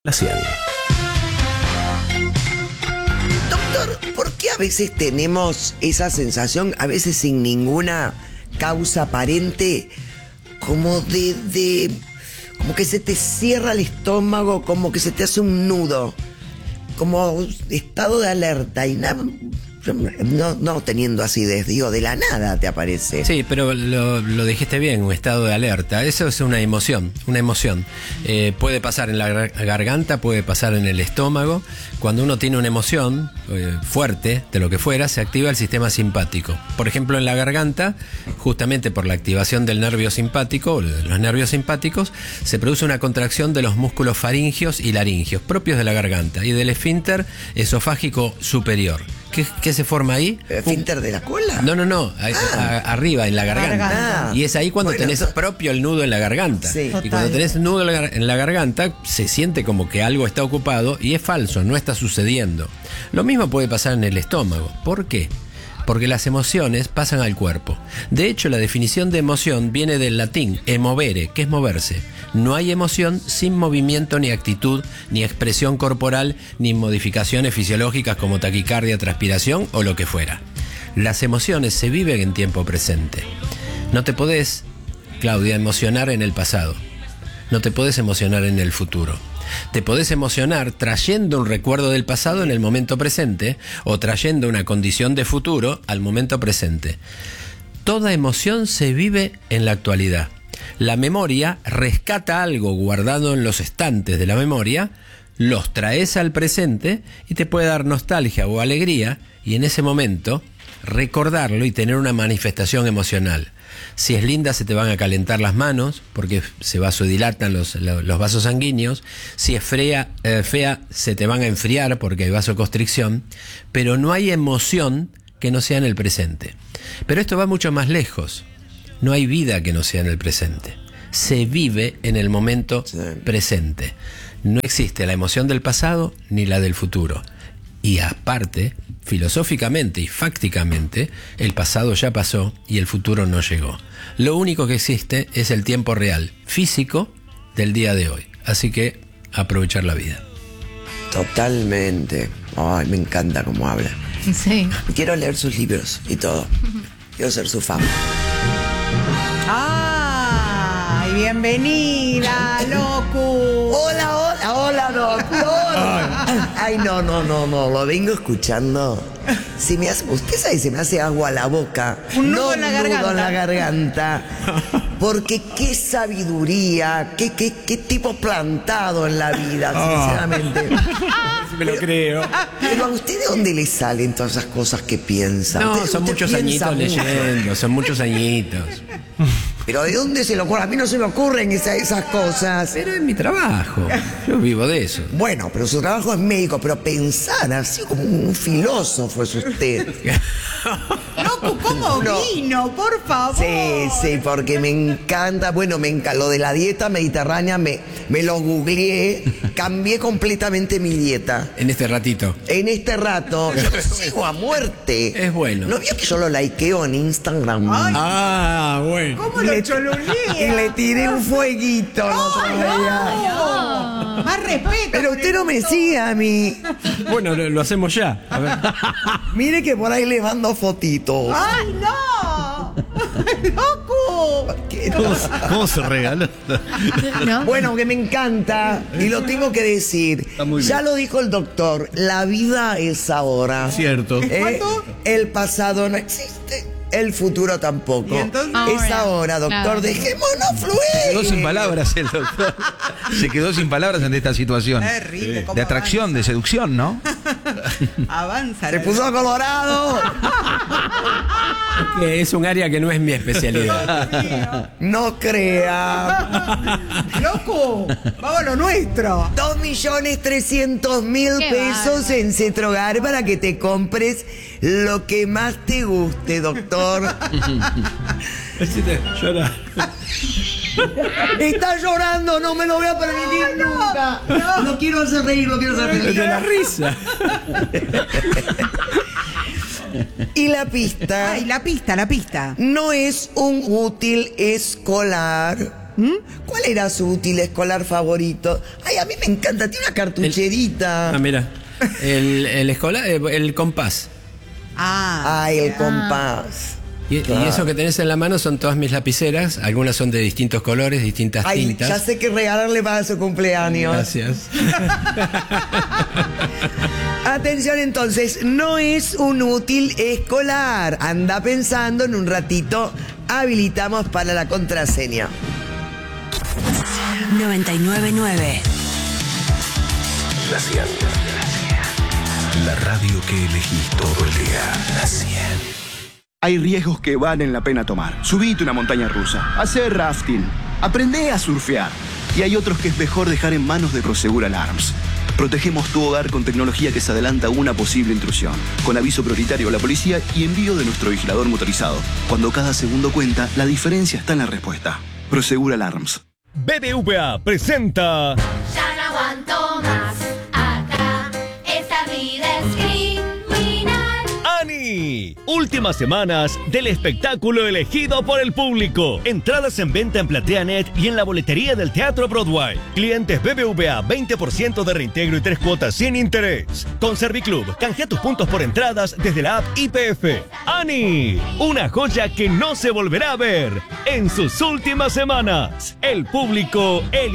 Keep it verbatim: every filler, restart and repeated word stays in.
La cien. Doctor, ¿por qué a veces tenemos esa sensación, a veces sin ninguna causa aparente, como de, de como que se te cierra el estómago, como que se te hace un nudo, como estado de alerta y nada? No, no teniendo acidez, digo, de la nada te aparece. Sí, pero lo, lo dijiste bien, un estado de alerta. Eso es una emoción, una emoción. Eh, puede pasar en la garganta, puede pasar en el estómago. Cuando uno tiene una emoción eh, fuerte, de lo que fuera, se activa el sistema simpático. Por ejemplo, en la garganta, justamente por la activación del nervio simpático, los nervios simpáticos, se produce una contracción de los músculos faringios y laringios, propios de la garganta, y del esfínter esofágico superior. ¿Qué, ¿Qué se forma ahí? ¿El esfínter de la cola? No, no, no, a, Ah. a, arriba, en la garganta. garganta. Y es ahí cuando Bueno, tenés to- propio el nudo en la garganta. Sí. Y Total. cuando tenés nudo en la, gar- en la garganta, se siente como que algo está ocupado y es falso, no está sucediendo. Lo mismo puede pasar en el estómago. ¿Por qué? Porque las emociones pasan al cuerpo. De hecho, la definición de emoción viene del latín emovere, que es moverse. No hay emoción sin movimiento, ni actitud, ni expresión corporal, ni modificaciones fisiológicas como taquicardia, transpiración o lo que fuera. Las emociones se viven en tiempo presente. No te podés, Claudia, emocionar en el pasado. No te podés emocionar en el futuro. Te podés emocionar trayendo un recuerdo del pasado en el momento presente o trayendo una condición de futuro al momento presente. Toda emoción se vive en la actualidad. La memoria rescata algo guardado en los estantes de la memoria, los traes al presente y te puede dar nostalgia o alegría, y en ese momento recordarlo y tener una manifestación emocional. Si es linda, se te van a calentar las manos porque se vasodilatan los, los vasos sanguíneos. Si es fea, eh, fea, se te van a enfriar porque hay vasoconstricción. Pero no hay emoción que no sea en el presente. Pero esto va mucho más lejos. No hay vida que no sea en el presente. Se vive en el momento Sí. presente. No existe la emoción del pasado ni la del futuro. Y aparte, filosóficamente y fácticamente, el pasado ya pasó y el futuro no llegó. Lo único que existe es el tiempo real, físico, del día de hoy. Así que, aprovechar la vida. Totalmente. Ay, me encanta cómo habla. Sí. Quiero leer sus libros y todo. Quiero ser su fan. ¡Ay, bienvenida, loco! Hola, hola, hola, doctor. Ay, no, no, no, no, lo vengo escuchando. Se me hace, usted sabe, se me hace agua a la boca. Un nudo no en la un nudo garganta. en la garganta. Porque qué sabiduría, qué, qué, qué tipo plantado en la vida, sinceramente. Me lo creo. Pero a usted, ¿de dónde le salen todas esas cosas que piensa? No, Usted- son usted muchos piensa añitos mucho. leyendo, son muchos añitos. Pero ¿de dónde se le ocurre? A mí no se me ocurren esa- esas cosas. Pero es mi trabajo, yo vivo de eso. Bueno, pero su trabajo es médico, pero pensar así como un filósofo es usted. Loco, ¿cómo No. vino? Por favor. Sí, sí, porque me encanta, bueno, me encanta lo de la dieta mediterránea, me, me lo googleé, cambié completamente mi dieta. En este ratito. En este rato, yo lo sigo a muerte. Es bueno. ¿No vio que yo lo likeo en Instagram? Ay, Ah, bueno. ¿cómo Y lo le- choluleé? Y le tiré un fueguito el otro día. Más respeto. Pero usted no me sigue a mí. Bueno, lo, lo hacemos ya. A ver. Mire que por ahí le mando fotitos. ¡Ay, no! ¡Loco! ¿Qué ¿Cómo, no? cómo se regaló? ¿No? Bueno, que me encanta y lo tengo que decir. muy Ya bien. lo dijo el doctor, la vida es ahora. Cierto. Eh, ¿Cuánto? el pasado no existe, el futuro tampoco. ¿Y entonces? Es Ahora, ahora, doctor, claro. dejémonos Se quedó sin fluir. palabras el doctor. Se quedó sin palabras ante esta situación. Terrible, cómo De atracción, de seducción, ¿no? Avanza. Se puso colorado. Que es un área que no es mi especialidad. No crea. ¡Loco! ¡Vamos a lo nuestro! Dos millones trescientos mil Qué pesos bárbaro. en Cetrogar para que te compres lo que más te guste, doctor. Llora. Está llorando, no me lo voy a permitir nunca. No. quiero hacer reír, lo quiero hacer reír. De la risa. Y la pista Ay, la pista, la pista. no es un útil escolar. ¿Mm? ¿Cuál era su útil escolar favorito? Ay, a mí me encanta, tiene una cartucherita. Ah, mira. El, el escolar, el, el compás. Ah, Ay, el ah. compás. Y, Claro. y eso que tenés en la mano son todas mis lapiceras. Algunas son de distintos colores, distintas Ay, tintas. ya sé qué regalarle para su cumpleaños. Gracias. Atención entonces, no es un útil escolar. Anda pensando, en un ratito habilitamos para la contraseña. noventa y nueve nueve. La cien. La radio que elegís todo el día. La cien. Hay riesgos que valen la pena tomar. Subite una montaña rusa, hacer rafting, aprende a surfear. Y hay otros que es mejor dejar en manos de Prosegur Alarms. Protegemos tu hogar con tecnología que se adelanta a una posible intrusión, con aviso prioritario a la policía y envío de nuestro vigilador motorizado. Cuando cada segundo cuenta, la diferencia está en la respuesta. Prosegur Alarms. B B V A presenta... Ya no aguanto más acá, esta vida es criminal. ¡Ani! Últimas semanas del espectáculo elegido por el público. Entradas en venta en PlateaNet y en la boletería del Teatro Broadway. Clientes B B V A, veinte por ciento de reintegro y tres cuotas sin interés. Con Serviclub, canjea tus puntos por entradas desde la app I P F. ¡Ani! Una joya que no se volverá a ver en sus últimas semanas. El público eligió